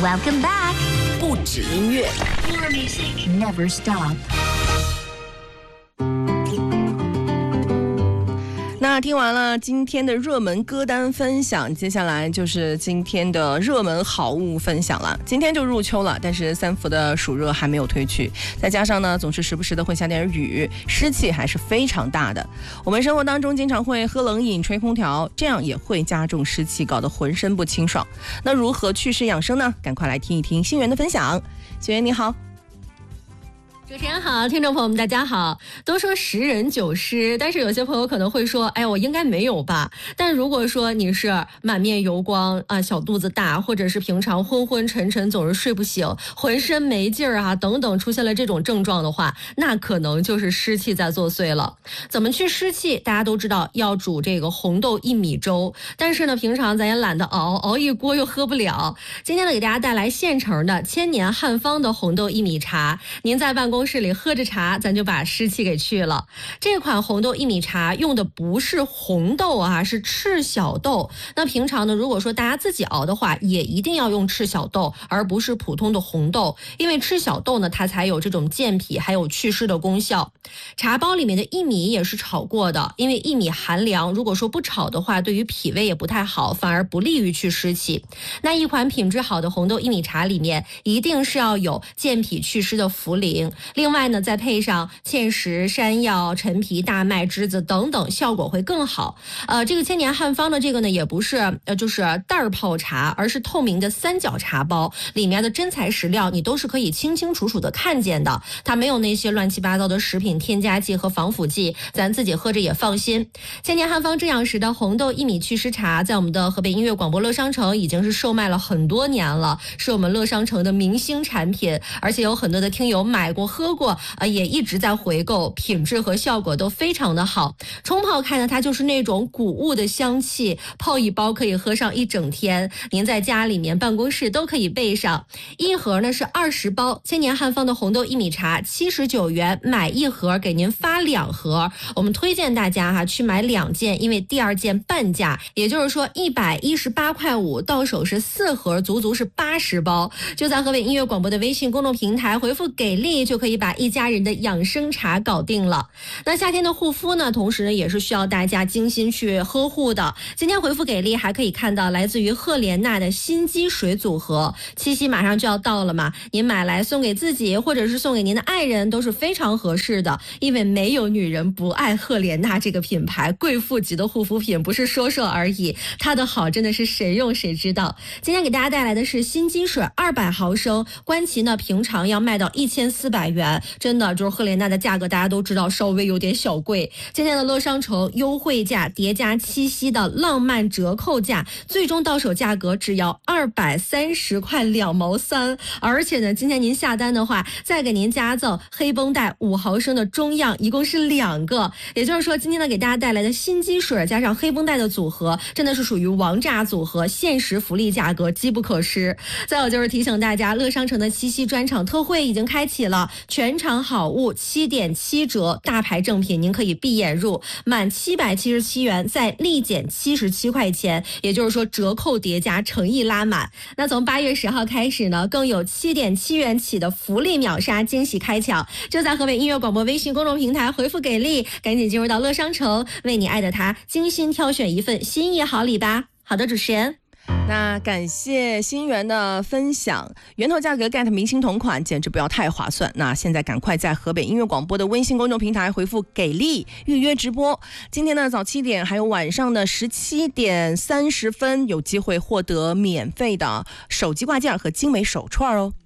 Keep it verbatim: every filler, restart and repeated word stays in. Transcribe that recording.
Welcome back， 不止音乐 Your music never stop。 那听完了今天的热门歌单分享，接下来就是今天的热门好物分享了。今天就入秋了，但是三伏的暑热还没有退去，再加上呢总是时不时的会下点雨，湿气还是非常大的。我们生活当中经常会喝冷饮、吹空调，这样也会加重湿气，搞得浑身不清爽。那如何祛湿养生呢？赶快来听一听新源的分享。新源你好。 主持人好，听众朋友们大家好。都说十人九湿，但是有些朋友可能会说，哎，我应该没有吧。但如果说你是满面油光啊，小肚子大，或者是平常昏昏沉沉总是睡不醒，浑身没劲儿啊等等，出现了这种症状的话，那可能就是湿气在作祟了。怎么去湿气？大家都知道要煮这个红豆薏米粥，但是呢平常咱也懒得熬，熬一锅又喝不了。今天呢给大家带来现成的千年汉方的红豆薏米茶，您在办公室里喝着茶，咱就把湿气给去了。这款红豆薏米茶用的不是红豆啊，是赤小豆。那平常呢，如果说大家自己熬的话，也一定要用赤小豆，而不是普通的红豆，因为赤小豆呢，它才有这种健脾还有祛湿的功效。茶包里面的薏米也是炒过的，因为薏米寒凉，如果说不炒的话，对于脾胃也不太好，反而不利于去湿气。那一款品质好的红豆薏米茶里面，一定是要有健脾祛湿的茯苓。另外呢，再配上芡实、山药、陈皮、大麦、栀子等等，效果会更好。呃，这个千年汉方的这个呢，也不是呃就是袋儿泡茶，而是透明的三角茶包，里面的真材实料你都是可以清清楚楚的看见的，它没有那些乱七八糟的食品添加剂和防腐剂，咱自己喝着也放心。千年汉方制养时的红豆薏米祛湿茶，在我们的河北音乐广播乐商城已经是售卖了很多年了，是我们乐商城的明星产品，而且有很多的听友买过喝过，呃，也一直在回购，品质和效果都非常的好。冲泡开呢，它就是那种谷物的香气，泡一包可以喝上一整天，您在家里面、办公室都可以备上。一盒呢是二十包，千年汉方的红豆薏米茶七十九元，买一盒给您发两盒。我们推荐大家哈去买两件，因为第二件半价，也就是说一百一十八块五，到手是四盒，足足是八十包。就在河北音乐广播的微信公众平台回复给力，就可以把一家人的养生茶搞定了。那夏天的护肤呢，同时呢也是需要大家精心去呵护的。今天回复给力还可以看到来自于赫莲娜的心肌水组合，七夕马上就要到了嘛，您买来送给自己或者是送给您的爱人都是非常合适的，因为没有女人不爱赫莲娜这个品牌，贵妇级的护肤品，不是说说而已，它的好真的是谁用谁知道。今天给大家带来的是心肌水二百毫升，官旗呢平常要卖到一千四百元，真的就是赫莲娜的价格大家都知道稍微有点小贵。今天的乐商城优惠价叠加七夕的浪漫折扣价，最终到手价格只要二百三十块两毛三，而且呢今天您下单的话再给您加赠黑绷带五毫升的中样，一共是两个。也就是说今天呢给大家带来的心肌水加上黑绷带的组合真的是属于王炸组合，限时福利价格，机不可失。再有就是提醒大家，乐商城的七夕专场特惠已经开启了，全场好物七点七折，大牌正品您可以闭眼入，满七百七十七元再立减七十七块钱，也就是说折扣叠加，诚意拉满。那从八月十号开始呢，更有七点七元起的福利秒杀惊喜开抢，就在河北音乐广播微信公众平台回复给力，赶紧进入到乐商城，为你爱的他精心挑选一份心意好礼吧。好的，主持人。 那感谢新源的分享，源头价格 get 明星同款简直不要太划算。那现在赶快在河北音乐广播的微信公众平台回复给力预约直播，今天的早七点还有晚上的十七点三十分有机会获得免费的手机挂件和精美手串哦。